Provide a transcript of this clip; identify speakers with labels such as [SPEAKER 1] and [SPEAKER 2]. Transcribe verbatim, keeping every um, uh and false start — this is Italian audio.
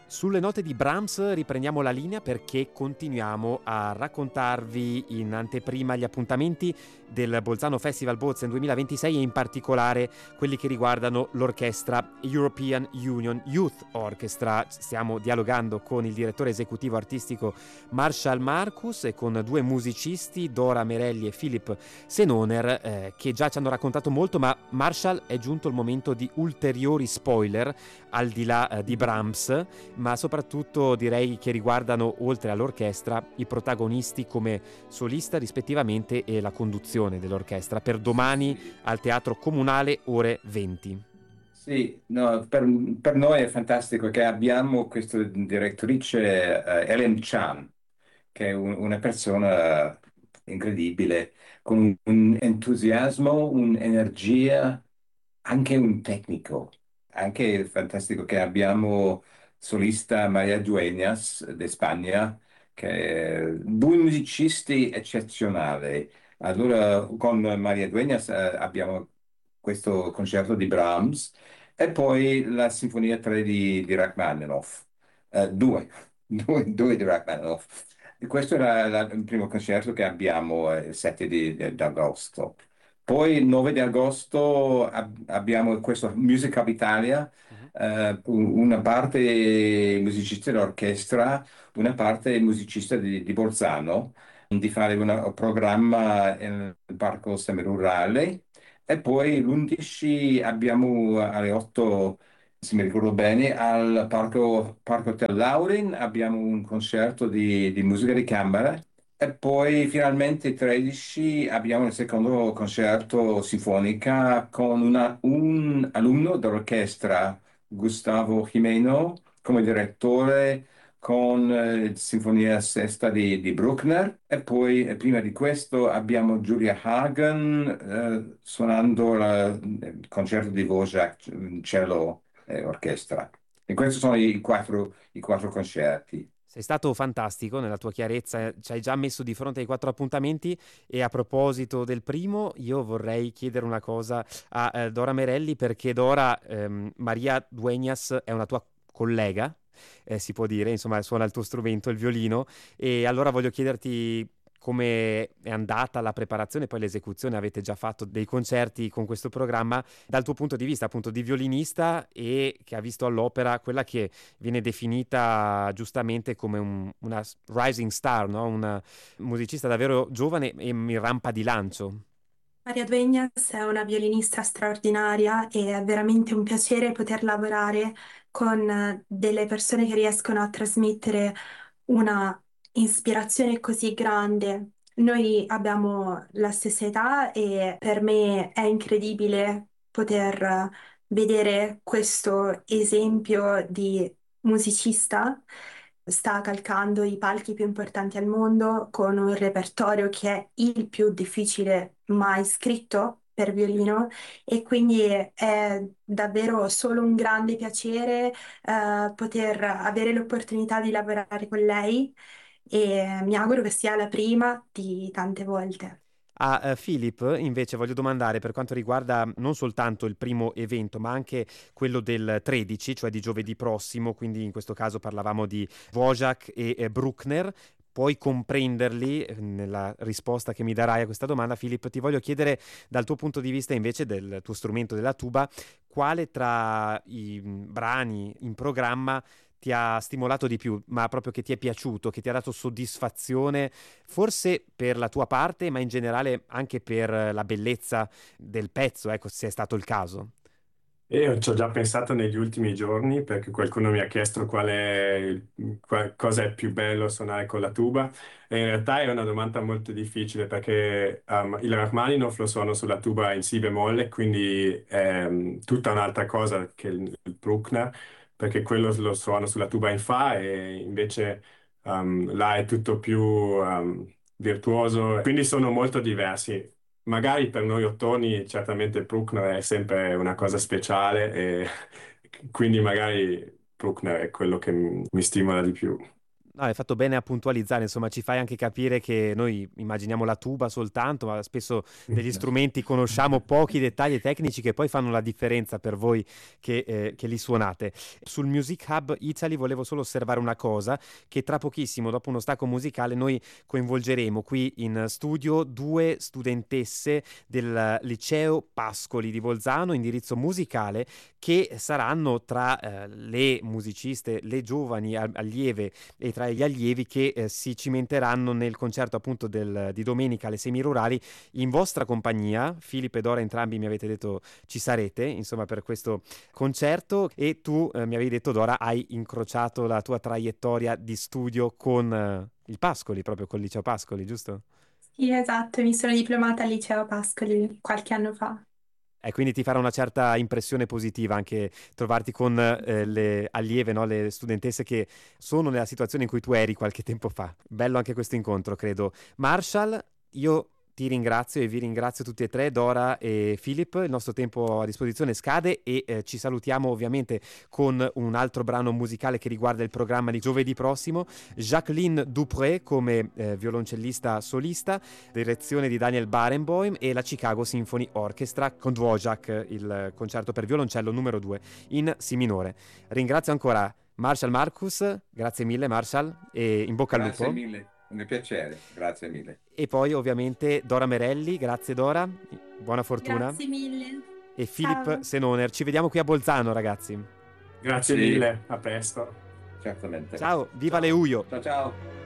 [SPEAKER 1] Sulle note di Brahms riprendiamo la linea perché continuiamo a raccontarvi in anteprima gli appuntamenti del Bolzano Festival Bozen duemilaventisei e in particolare quelli che riguardano l'orchestra European Union Youth Orchestra. Stiamo dialogando con il direttore esecutivo artistico Marshall Marcus e con due musicisti, Dora Merelli e Philip Senoner, eh, che già ci hanno raccontato molto, ma Marshall è giunto il momento di ulteriori spoiler al di là eh, di Brahms, ma soprattutto direi che riguardano, oltre all'orchestra, i protagonisti come solista rispettivamente e la conduzione dell'orchestra per domani al Teatro Comunale ore venti.
[SPEAKER 2] Sì, no, per, per noi è fantastico che abbiamo questa direttrice eh, Ellen Chan, che è un- una persona incredibile, con un, un entusiasmo, un'energia, anche un tecnico. Anche è fantastico che abbiamo solista Maria Dueñas di Spagna, che è due musicisti eccezionali. Allora, con Maria Dueñas eh, abbiamo questo concerto di Brahms e poi la Sinfonia tre di, di Rachmaninoff. Eh, due, due, due di Rachmaninoff. E questo era la- il primo concerto che abbiamo eh, il sette di, di agosto. Poi il nove di agosto ab- abbiamo questo Music Hub Italia,
[SPEAKER 1] Mhm.
[SPEAKER 2] eh, un- una parte musicista dell'orchestra, una parte musicista di, di Bolzano, di fare un programma nel Parco Semirurale. E poi l'undici abbiamo alle otto, se mi ricordo bene, al Parco, Parco Hotel Laurin abbiamo un concerto di, di musica di camera. E poi finalmente il tredici abbiamo il secondo concerto sinfonica con una- un alunno dell'orchestra, Gustavo Jimeno, come direttore, con eh, Sinfonia Sesta di, di Bruckner. E poi eh, prima di questo abbiamo Julia Hagen eh, suonando la- il concerto di Dvorak, cello e orchestra. E questi sono i quattro, i quattro concerti.
[SPEAKER 1] Sei stato fantastico nella tua chiarezza, eh, ci hai già messo di fronte ai quattro appuntamenti e a proposito del primo io vorrei chiedere una cosa a eh, Dora Merelli perché Dora, ehm, Maria Dueñas è una tua collega, eh, si può dire, insomma suona il tuo strumento, il violino, e allora voglio chiederti come è andata la preparazione, poi l'esecuzione, avete già fatto dei concerti con questo programma, dal tuo punto di vista appunto di violinista e che ha visto all'opera quella che viene definita giustamente come un- una rising star, no? Una musicista davvero giovane e in rampa di lancio.
[SPEAKER 3] Maria Dueñas è una violinista straordinaria e è veramente un piacere poter lavorare con eh, delle persone che riescono a trasmettere una ispirazione così grande. Noi abbiamo la stessa età e per me è incredibile poter eh, vedere questo esempio di musicista. Sta calcando i palchi più importanti al mondo con un repertorio che è il più difficile mai scritto per violino e quindi è davvero solo un grande piacere eh, poter avere l'opportunità di lavorare con lei e mi auguro che sia la prima di tante volte.
[SPEAKER 1] A eh, Philip invece voglio domandare per quanto riguarda non soltanto il primo evento, ma anche quello del tredici, cioè di giovedì prossimo, quindi in questo caso parlavamo di Wojak e eh, Bruckner. Puoi comprenderli eh, nella risposta che mi darai a questa domanda, Philip. Ti voglio chiedere dal tuo punto di vista invece del tuo strumento della tuba, quale tra i mm, brani in programma ti ha stimolato di più, ma proprio che ti è piaciuto, che ti ha dato soddisfazione, forse per la tua parte, ma in generale anche per la bellezza del pezzo, ecco, se è stato il caso.
[SPEAKER 4] E io ci ho già pensato negli ultimi giorni perché qualcuno mi ha chiesto qual è il- qual- cosa è più bello suonare con la tuba e in realtà è una domanda molto difficile perché um, il Rachmaninoff lo suono sulla tuba in si bemolle, quindi è um, tutta un'altra cosa che il, il Bruckner, perché quello lo suono sulla tuba in fa e invece um, là è tutto più um, virtuoso, quindi sono molto diversi. Magari per noi ottoni certamente Bruckner è sempre una cosa speciale e quindi magari Bruckner è quello che mi mi stimola di più.
[SPEAKER 1] No, hai fatto bene a puntualizzare, insomma, ci fai anche capire che noi immaginiamo la tuba soltanto, ma spesso degli strumenti conosciamo pochi dettagli tecnici che poi fanno la differenza per voi che, eh, che li suonate. Sul Music Hub Italy volevo solo osservare una cosa, che tra pochissimo, dopo uno stacco musicale, noi coinvolgeremo qui in studio due studentesse del liceo Pascoli di Bolzano, indirizzo musicale, che saranno tra eh, le musiciste, le giovani a- allieve e tra gli allievi che eh, si cimenteranno nel concerto appunto del- di domenica alle semirurali in vostra compagnia. Filippo e Dora entrambi mi avete detto ci sarete, insomma, per questo concerto, e tu eh, mi avevi detto, Dora, hai incrociato la tua traiettoria di studio con eh, il Pascoli, proprio col liceo Pascoli, giusto?
[SPEAKER 3] Sì, esatto, mi sono diplomata al liceo Pascoli qualche anno fa.
[SPEAKER 1] E quindi ti farà una certa impressione positiva anche trovarti con eh, le allieve, no? Le studentesse che sono nella situazione in cui tu eri qualche tempo fa. Bello anche questo incontro, credo. Marshall, io ti ringrazio e vi ringrazio tutti e tre, Dora e Philip. Il nostro tempo a disposizione scade e eh, ci salutiamo ovviamente con un altro brano musicale che riguarda il programma di giovedì prossimo. Jacqueline Dupré come eh, violoncellista solista, direzione di Daniel Barenboim, e la Chicago Symphony Orchestra con Dvořák, il concerto per violoncello numero due in Si minore. Ringrazio ancora Marshall Marcus, grazie mille Marshall e in bocca al
[SPEAKER 2] Grazie
[SPEAKER 1] lupo.
[SPEAKER 2] mille, un piacere, grazie mille.
[SPEAKER 1] E poi ovviamente Dora Merelli, grazie Dora, buona fortuna.
[SPEAKER 3] Grazie mille.
[SPEAKER 1] E Philip
[SPEAKER 3] Ciao.
[SPEAKER 1] Senoner, ci vediamo qui a Bolzano, ragazzi.
[SPEAKER 4] Grazie
[SPEAKER 2] Sì.
[SPEAKER 4] mille, a presto.
[SPEAKER 2] Certamente.
[SPEAKER 1] Ciao, viva
[SPEAKER 4] Ciao.
[SPEAKER 1] le Uio!
[SPEAKER 2] Ciao ciao.